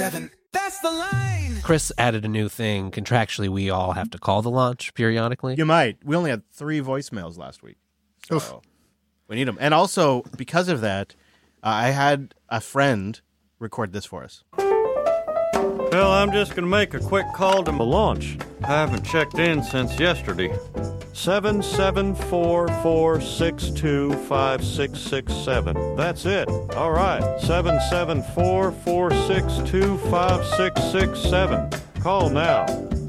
That's the line. Chris added a new thing. Contractually, we all have to call the launch periodically. You might. We only had 3 voicemails last week. So we need them. And also, because of that, I had a friend record this for us. Well, I'm just going to make a quick call to my launch. I haven't checked in since yesterday. 774-462-5667. That's it. All right. 774-462-5667. Call now.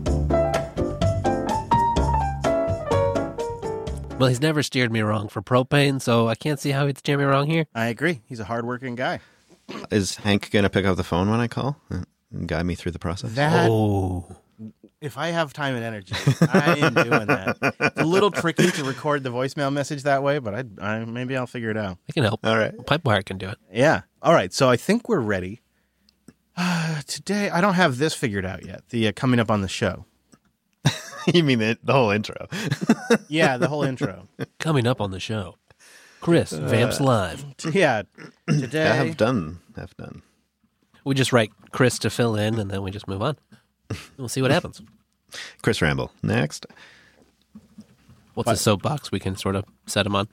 Well, he's never steered me wrong for propane, so I can't see how he'd steer me wrong here. I agree. He's a hardworking guy. Is Hank going to pick up the phone when I call and guide me through the process? If I have time and energy, I am doing that. It's a little tricky to record the voicemail message that way, but I maybe I'll figure it out. I can help. All right. Pipewire can do it. Yeah. All right. So I think we're ready. Today, I don't have this figured out yet. The coming up on the show. You mean the whole intro? Yeah, the whole intro. Coming up on the show, Chris Vamps Live. Yeah. Today. I have done. We just write Chris to fill in, and then we just move on. We'll see what happens. Chris Ramble. Next. What's a soapbox we can sort of set him on?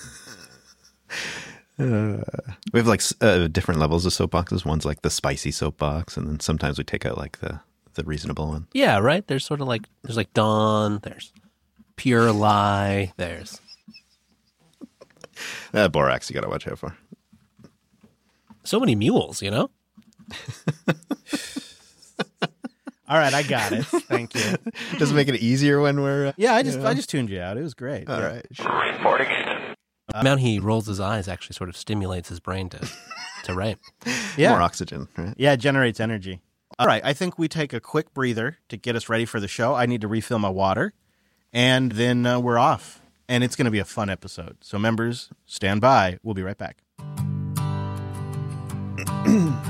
We have like different levels of soapboxes. One's like the spicy soapbox, and then sometimes we take out like the reasonable one. Yeah, right? There's sort of like, there's like Dawn, there's Pure Lie, there's... Borax you got to watch out for. So many mules, you know? All right, I got it. Thank you. Does it make it easier when we're... Yeah, I just tuned you out. It was great. All Yeah. right. Reporting. The amount he rolls his eyes actually sort of stimulates his brain to write. Yeah. More oxygen, right? Yeah, it generates energy. All right, I think we take a quick breather to get us ready for the show. I need to refill my water, and then we're off. And it's going to be a fun episode. So members, stand by. We'll be right back.